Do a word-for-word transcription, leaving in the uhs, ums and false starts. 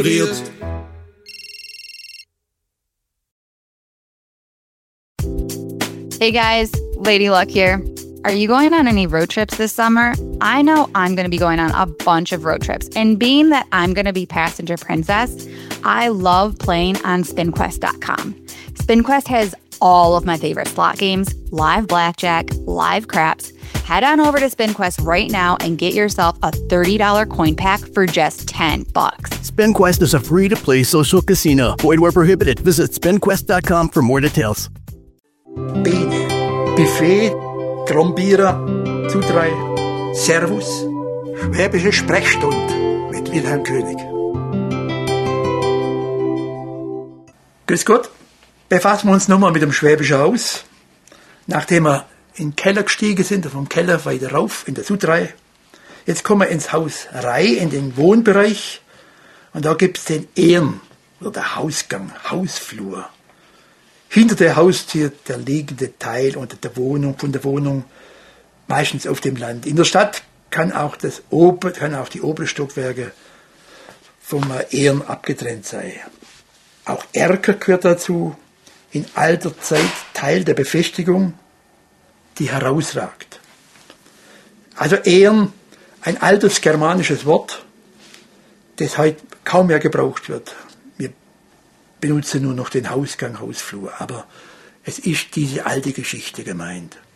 Hey guys, Lady Luck here. Are you going on any road trips this summer? I know I'm going to be going on a bunch of road trips, and being that I'm going to be passenger princess, I love playing on spin quest dot com. SpinQuest has all of my favorite slot games, live blackjack, live craps. Head on over to SpinQuest right now and get yourself a thirty dollars coin pack for just ten bucks. SpinQuest is a free-to-play social casino. Void where prohibited. Visit spin quest dot com for more details. Bene, Buffet, Trombierer, zu drei, Servus, Schwäbische Sprechstunde mit Wilhelm König. Grüß Gott, befassen wir uns nochmal mit dem Schwäbischen Haus. Nachdem wir in den Keller gestiegen sind, vom Keller weiter rauf in der Su drei. Jetzt kommen wir ins Haus Rei, in den Wohnbereich. Und da gibt es den Ehren, oder der Hausgang, Hausflur. Hinter der Haustür der liegende Teil unter der Wohnung, von der Wohnung, meistens auf dem Land. In der Stadt kann auch, das Ober, kann auch die oberen Stockwerke vom Ehren abgetrennt sein. Auch Erker gehört dazu, in alter Zeit Teil der Befestigung, die herausragt. Also Ehren, ein altes germanisches Wort, das heute kaum mehr gebraucht wird. Wir benutzen nur noch den Hausgang, Hausflur, aber es ist diese alte Geschichte gemeint.